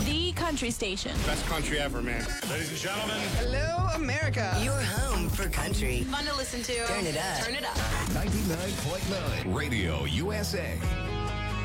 The country station. Best country ever, man. Ladies and gentlemen. Hello, America. Your home for country. Fun to listen to. Turn it up. Turn it up. 99.9 Radio USA.